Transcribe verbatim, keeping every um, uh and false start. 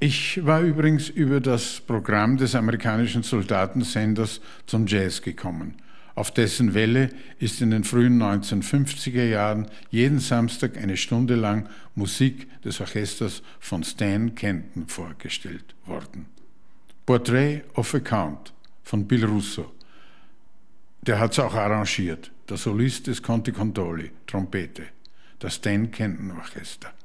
Ich war übrigens über das Programm des amerikanischen Soldatensenders zum Jazz gekommen. Auf dessen Welle ist in den frühen neunzehnhundertfünfziger Jahren jeden Samstag eine Stunde lang Musik des Orchesters von Stan Kenton vorgestellt worden. Portrait of a Count von Bill Russo. Der hat es auch arrangiert. Der Solist ist Conte Contoli, Trompete. Das Stan Kenton Orchester.